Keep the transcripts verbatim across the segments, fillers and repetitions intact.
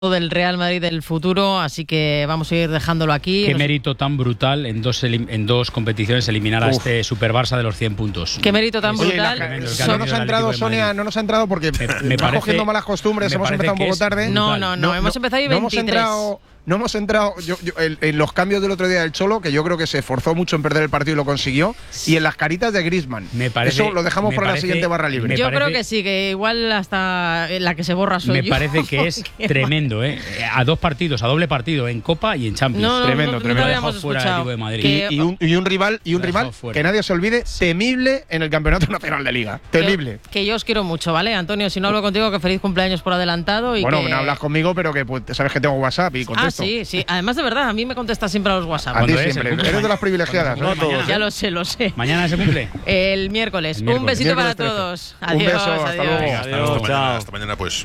del Real Madrid del futuro, así que vamos a ir dejándolo aquí. Qué Nos... mérito tan brutal en dos, en dos competiciones eliminar Uf. a este Super Barça de los cien puntos. Qué mérito tan Oye, brutal. La, no nos ha entrado, Sonia, no nos ha entrado porque me, me está cogiendo malas costumbres, hemos empezado un poco tarde. No, no, no, no, hemos empezado y veintitrés. No hemos entrado... No hemos entrado yo, yo, en, en los cambios del otro día del Cholo, que yo creo que se esforzó mucho en perder el partido y lo consiguió, y en las caritas de Griezmann. Me parece, Eso lo dejamos para parece, la siguiente barra libre. Yo parece, creo que sí, que igual hasta la que se borra soy me yo. Me parece que es tremendo, ¿eh? A dos partidos, a doble partido, en Copa y en Champions. No, no, tremendo, no, tremendo. No lo habíamos escuchado. De Madrid. Que, y, y, un, y un rival, y un rival que nadie se olvide, temible en el Campeonato Nacional de Liga. Temible. Que, que yo os quiero mucho, ¿vale? Antonio, si no hablo contigo, que feliz cumpleaños por adelantado. Y bueno, que... no hablas conmigo, pero que pues, sabes que tengo WhatsApp y contesto. Ah, sí, sí. Además, de verdad, a mí me contesta siempre a los WhatsApp. A ti siempre. Eres de las privilegiadas. No todos. Ya lo sé, lo sé. ¿Mañana se cumple? El miércoles. El miércoles. Un besito miércoles para todos. Un Adiós. beso, hasta adiós. luego. Hasta, Adiós, hasta, mañana, chao. hasta mañana, pues.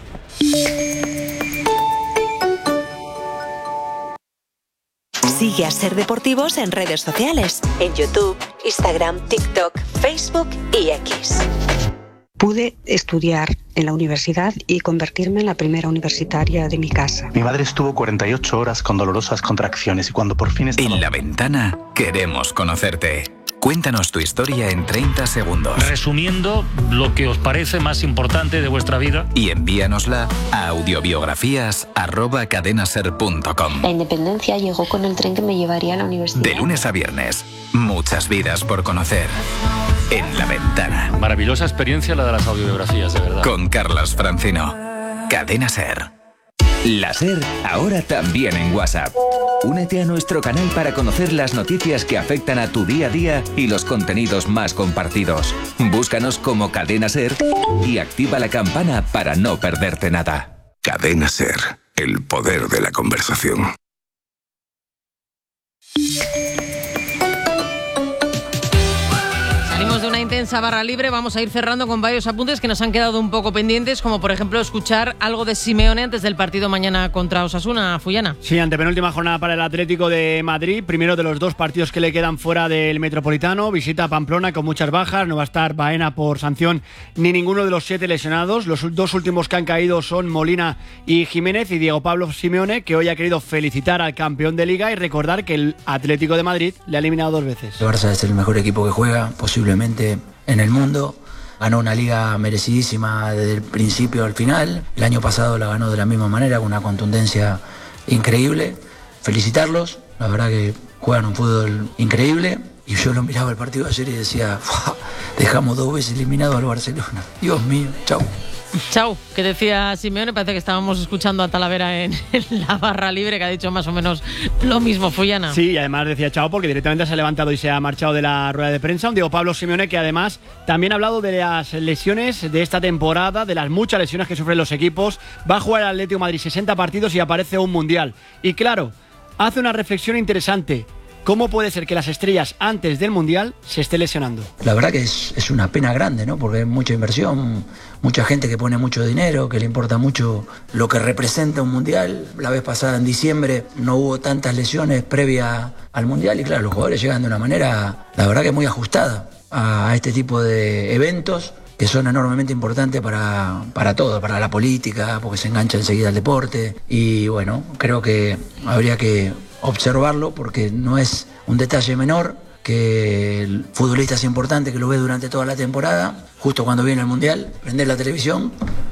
Sigue a Ser Deportivos en redes sociales, en YouTube, Instagram, TikTok, Facebook y X. Pude estudiar en la universidad y convertirme en la primera universitaria de mi casa. Mi madre estuvo cuarenta y ocho horas con dolorosas contracciones y cuando por fin estaba... En La Ventana queremos conocerte. Cuéntanos tu historia en treinta segundos. Resumiendo lo que os parece más importante de vuestra vida. Y envíanosla a audiobiografías arroba cadenaser punto com. La independencia llegó con el tren que me llevaría a la universidad. De lunes a viernes, muchas vidas por conocer. En La Ventana. Maravillosa experiencia la de las audiobiografías, de verdad. Con Carlos Francino. Cadena Ser. La Ser ahora también en WhatsApp. Únete a nuestro canal para conocer las noticias que afectan a tu día a día y los contenidos más compartidos. Búscanos como Cadena Ser y activa la campana para no perderte nada. Cadena Ser, el poder de la conversación. Salimos de una intensa barra libre, vamos a ir cerrando con varios apuntes que nos han quedado un poco pendientes, como por ejemplo escuchar algo de Simeone antes del partido mañana contra Osasuna. Fuyana. Sí, antepenúltima jornada para el Atlético de Madrid, primero de los dos partidos que le quedan fuera del Metropolitano, visita a Pamplona con muchas bajas, no va a estar Baena por sanción ni ninguno de los siete lesionados, los dos últimos que han caído son Molina y Jiménez, y Diego Pablo Simeone, que hoy ha querido felicitar al campeón de Liga y recordar que el Atlético de Madrid le ha eliminado dos veces. El Barça es el mejor equipo que juega, posiblemente en el mundo. Ganó una liga merecidísima desde el principio al final. El año pasado la ganó de la misma manera, con una contundencia increíble. Felicitarlos, la verdad que juegan un fútbol increíble. Y yo lo miraba el partido ayer y decía, dejamos dos veces eliminado al Barcelona. Dios mío, chau. Chau, que decía Simeone, parece que estábamos escuchando a Talavera en, en la barra libre, que ha dicho más o menos lo mismo. Fuyana. Sí, y además decía chao porque directamente se ha levantado y se ha marchado de la rueda de prensa. Un Diego Pablo Simeone que además también ha hablado de las lesiones de esta temporada, de las muchas lesiones que sufren los equipos. Va a jugar el Atlético de Madrid sesenta partidos y aparece un Mundial. Y claro, hace una reflexión interesante. ¿Cómo puede ser que las estrellas antes del Mundial se esté lesionando? La verdad que es, es una pena grande, ¿no? Porque hay mucha inversión, mucha gente que pone mucho dinero, que le importa mucho lo que representa un Mundial. La vez pasada, en diciembre, no hubo tantas lesiones previa al Mundial y claro, los jugadores llegan de una manera, la verdad que muy ajustada a, a este tipo de eventos que son enormemente importantes para, para todo, para la política, porque se engancha enseguida al deporte. Y bueno, creo que habría que observarlo porque no es un detalle menor que el futbolista es importante que lo ve durante toda la temporada, justo cuando viene el Mundial, prender la televisión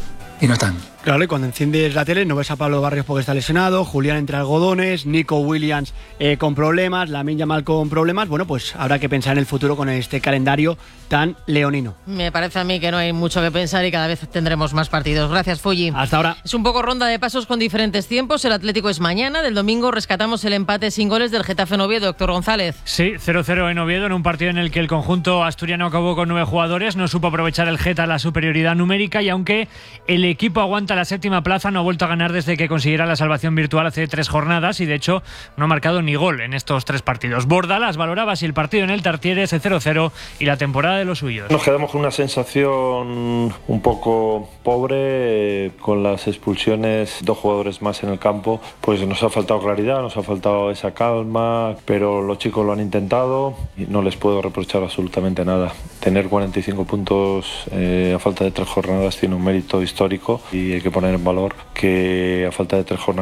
y no están. Claro, y cuando enciendes la tele no ves a Pablo Barrios porque está lesionado, Julián entre algodones, Nico Williams eh, con problemas, Lamine Yamal con problemas. Bueno, pues habrá que pensar en el futuro con este calendario tan leonino. Me parece a mí que no hay mucho que pensar y cada vez tendremos más partidos. Gracias, Fuyi. Hasta ahora. Es un poco ronda de pasos con diferentes tiempos. El Atlético es mañana. Del domingo rescatamos el empate sin goles del Getafe en Oviedo. Héctor González. Sí, cero cero en Oviedo, en un partido en el que el conjunto asturiano acabó con nueve jugadores. No supo aprovechar el Geta la superioridad numérica y aunque el equipo aguanta la séptima plaza, no ha vuelto a ganar desde que consiguiera la salvación virtual hace tres jornadas y de hecho no ha marcado ni gol en estos tres partidos. Bordalas valoraba si el partido en el Tartiere es cero cero y la temporada de los suyos. Nos quedamos con una sensación un poco pobre, eh, con las expulsiones, dos jugadores más en el campo, pues nos ha faltado claridad, nos ha faltado esa calma, pero los chicos lo han intentado y no les puedo reprochar absolutamente nada. tener cuarenta y cinco puntos eh, a falta de tres jornadas tiene un mérito histórico y hay que poner en valor que a falta de tres jornadas